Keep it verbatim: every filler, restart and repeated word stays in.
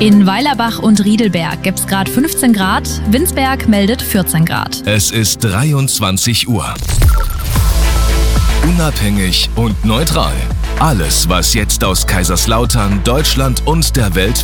In Weilerbach und Riedelberg gibt es gerade fünfzehn Grad, Winsberg meldet vierzehn Grad. Es ist dreiundzwanzig Uhr. Unabhängig und neutral. Alles, was jetzt aus Kaiserslautern, Deutschland und der Welt